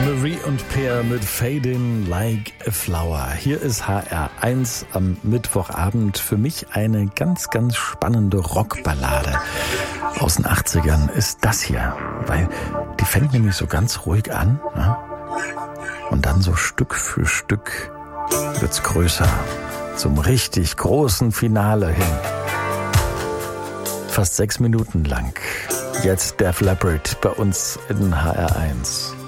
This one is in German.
Marie und Peer mit Fading Like a Flower. Hier ist HR1 am Mittwochabend. Für mich eine ganz, ganz spannende Rockballade aus den 80ern ist das hier. Weil die fängt nämlich so ganz ruhig an, ne? Und dann so Stück für Stück wird's größer. Zum richtig großen Finale hin. Fast 6 Minuten lang. Jetzt Def Leppard bei uns in HR1.